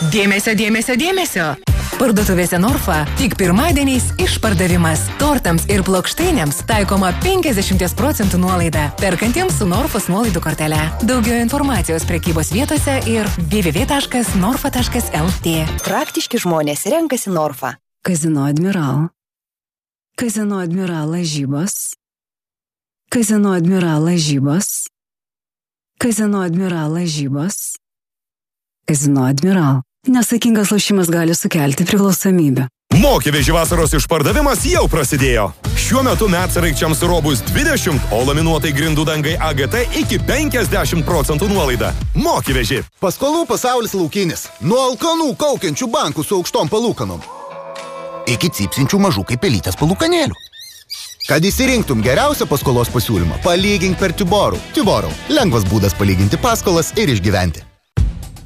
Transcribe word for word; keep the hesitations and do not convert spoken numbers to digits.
Dėmesio, dėmesio, dėmesio. Parduotuvėse Norfa tik pirmadieniais išpardavimas. Tortams ir plokštainiams taikoma penkiasdešimt procentų nuolaida. Perkantiems su Norfos nuolaidų kortele. Daugiau informacijos prekybos vietose ir w w w taškas norfa taškas l t. Praktiški žmonės renkasi Norfa. Kazino Admiral. Kazino Admiral lažybos. Kazino Admiral lažybos. Kazino Admiral lažybos. Kazino Admiral. Nesaikingas lošimas gali sukelti priklausomybę. Mokyveži vasaros išpardavimas jau prasidėjo. Šiuo metu medsraigčiams Robus dvidešimt, o laminuotai grindų dangai A G T iki penkiasdešimt procentų nuolaida. Mokyveži. Paskolų pasaulis laukinis. Nuo alkanų kaukiančių bankų su aukštom palūkanom. Iki cypsinčių mažų kaip pelytės palūkanėlių. Kad įsirinktum geriausią paskolos pasiūlymą, palygink per Tiborų. Tiborų. Lengvas būdas palyginti paskolas ir išgyventi.